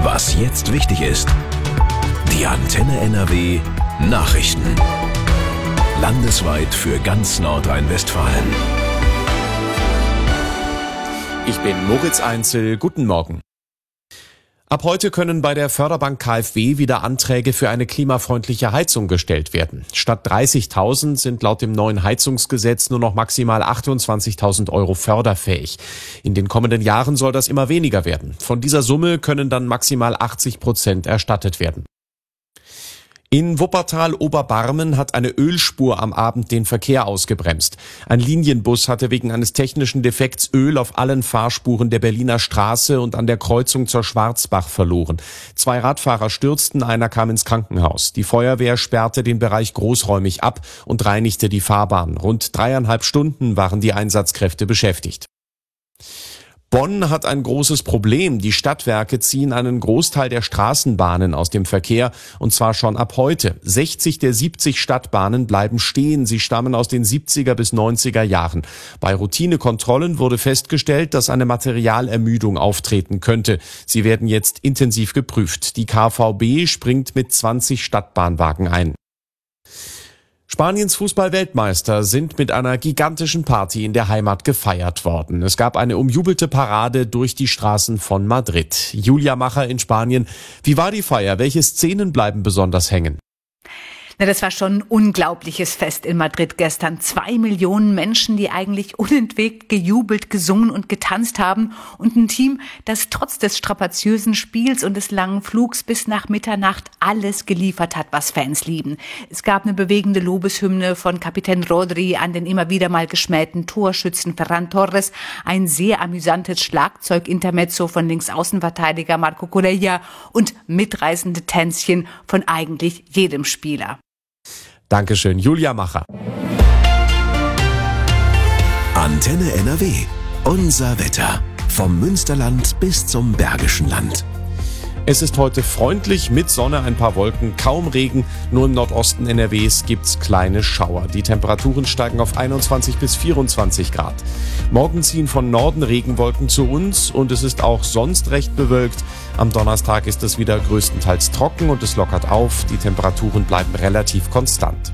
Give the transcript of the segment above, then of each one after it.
Was jetzt wichtig ist. Die Antenne NRW Nachrichten. Landesweit für ganz Nordrhein-Westfalen. Ich bin Moritz Einzel. Guten Morgen. Ab heute können bei der Förderbank KfW wieder Anträge für eine klimafreundliche Heizung gestellt werden. Statt 30.000 sind laut dem neuen Heizungsgesetz nur noch maximal 28.000 € förderfähig. In den kommenden Jahren soll das immer weniger werden. Von dieser Summe können dann maximal 80% erstattet werden. In Wuppertal-Oberbarmen hat eine Ölspur am Abend den Verkehr ausgebremst. Ein Linienbus hatte wegen eines technischen Defekts Öl auf allen Fahrspuren der Berliner Straße und an der Kreuzung zur Schwarzbach verloren. 2 Radfahrer stürzten, einer kam ins Krankenhaus. Die Feuerwehr sperrte den Bereich großräumig ab und reinigte die Fahrbahn. Rund 3,5 Stunden waren die Einsatzkräfte beschäftigt. Bonn hat ein großes Problem. Die Stadtwerke ziehen einen Großteil der Straßenbahnen aus dem Verkehr, und zwar schon ab heute. 60 der 70 Stadtbahnen bleiben stehen. Sie stammen aus den 70er bis 90er Jahren. Bei Routinekontrollen wurde festgestellt, dass eine Materialermüdung auftreten könnte. Sie werden jetzt intensiv geprüft. Die KVB springt mit 20 Stadtbahnwagen ein. Spaniens Fußball-Weltmeister sind mit einer gigantischen Party in der Heimat gefeiert worden. Es gab eine umjubelte Parade durch die Straßen von Madrid. Julia Macher in Spanien. Wie war die Feier? Welche Szenen bleiben besonders hängen? Das war schon ein unglaubliches Fest in Madrid gestern. 2 Millionen Menschen, die eigentlich unentwegt gejubelt, gesungen und getanzt haben. Und ein Team, das trotz des strapaziösen Spiels und des langen Flugs bis nach Mitternacht alles geliefert hat, was Fans lieben. Es gab eine bewegende Lobeshymne von Kapitän Rodri an den immer wieder mal geschmähten Torschützen Ferran Torres, ein sehr amüsantes Schlagzeug-Intermezzo von Linksaußenverteidiger Marco Corella und mitreißende Tänzchen von eigentlich jedem Spieler. Dankeschön, Julia Macher. Antenne NRW. Unser Wetter. Vom Münsterland bis zum Bergischen Land. Es ist heute freundlich mit Sonne, ein paar Wolken, kaum Regen. Nur im Nordosten NRWs gibt's kleine Schauer. Die Temperaturen steigen auf 21 bis 24 Grad. Morgen ziehen von Norden Regenwolken zu uns und es ist auch sonst recht bewölkt. Am Donnerstag ist es wieder größtenteils trocken und es lockert auf. Die Temperaturen bleiben relativ konstant.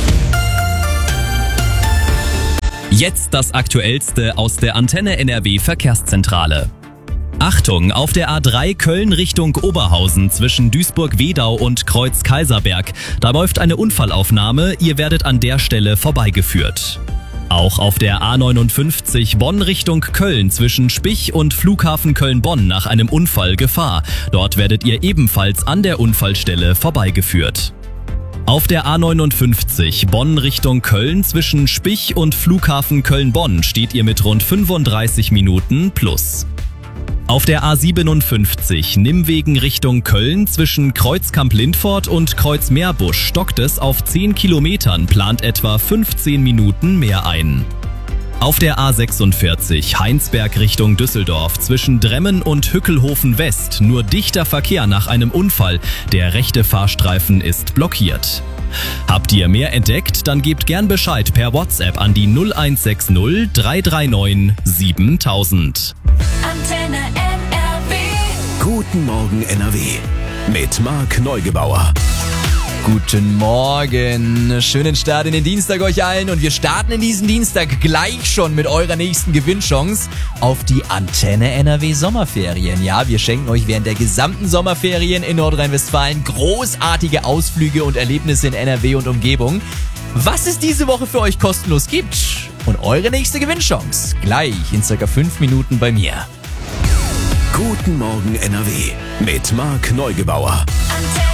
Jetzt das Aktuellste aus der Antenne NRW Verkehrszentrale. Achtung, auf der A3 Köln Richtung Oberhausen zwischen Duisburg-Wedau und Kreuz-Kaiserberg. Da läuft eine Unfallaufnahme, ihr werdet an der Stelle vorbeigeführt. Auch auf der A59 Bonn Richtung Köln zwischen Spich und Flughafen Köln-Bonn nach einem Unfall Gefahr. Dort werdet ihr ebenfalls an der Unfallstelle vorbeigeführt. Auf der A59 Bonn Richtung Köln zwischen Spich und Flughafen Köln-Bonn steht ihr mit rund 35 Minuten plus. Auf der A57 Nimwegen Richtung Köln zwischen Kreuzkamp-Lindfort und Kreuz-Meerbusch stockt es auf 10 Kilometern, plant etwa 15 Minuten mehr ein. Auf der A46 Heinsberg Richtung Düsseldorf zwischen Dremmen und Hückelhofen West nur dichter Verkehr nach einem Unfall. Der rechte Fahrstreifen ist blockiert. Habt ihr mehr entdeckt? Dann gebt gern Bescheid per WhatsApp an die 0160 339 7000. Antenne NRW. Guten Morgen NRW. Mit Marc Neugebauer. Guten Morgen, schönen Start in den Dienstag euch allen und wir starten in diesen Dienstag gleich schon mit eurer nächsten Gewinnchance auf die Antenne NRW Sommerferien. Ja, wir schenken euch während der gesamten Sommerferien in Nordrhein-Westfalen großartige Ausflüge und Erlebnisse in NRW und Umgebung. Was es diese Woche für euch kostenlos gibt und eure nächste Gewinnchance gleich in circa 5 Minuten bei mir. Guten Morgen NRW mit Marc Neugebauer.